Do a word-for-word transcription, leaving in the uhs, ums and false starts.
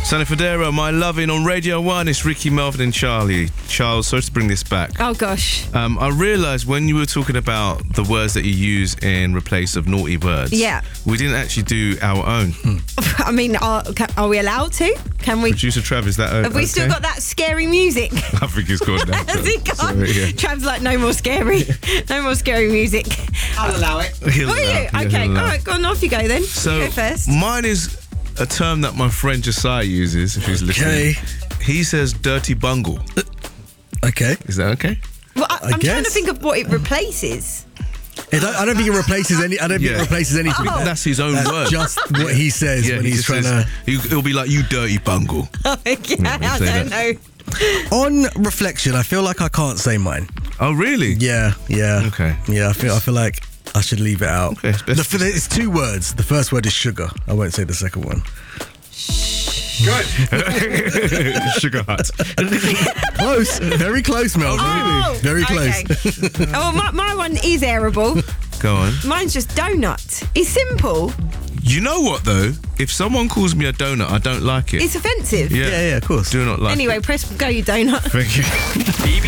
Sonny Fodera, My Lovin' on Radio one. It's Ricky, Melvin and Charlie. Charles, sorry to bring this back. Oh, gosh. Um, I realised when you were talking about the words that you use in replace of naughty words, Yeah. we didn't actually do our own. I mean, are, ca- are we allowed to? Can we? Producer Trav, is that okay? Have we still got that scary music? I think it's gone now. Has it gone? Sorry, yeah. Trav's like, no more scary. No more scary music. I'll allow it. He'll Will you? allow- yeah, Okay, he'll all allow. right, go on, off you go then. So you go first. mine is a term that my friend Josiah uses, if he's listening. Okay. He says dirty bungle. Okay. Is that okay? Well, I, I I'm trying to guess. think of what it replaces. It don't, I don't think it replaces any. I don't think Yeah. it replaces anything. Oh. That's his own That's word. just what he says yeah, when he he's just trying says, to. he- It'll be like, you dirty bungle. yeah, I say don't that. know. On reflection, I feel like I can't say mine. Oh, really? Yeah, yeah. Okay. Yeah, I feel. I feel like I should leave it out. Okay, it's best The, it's two words. The first word is sugar. I won't say the second one. Good. Sugar Hut. Close. Very close, Mel. Oh, Very close. okay. Oh, my, my one is airable. Go on. Mine's just donut. It's simple. You know what, though? If someone calls me a donut, I don't like it. It's offensive. yeah. Yeah, yeah, of course. Do not like Anyway, it. press go, you donut. Thank you.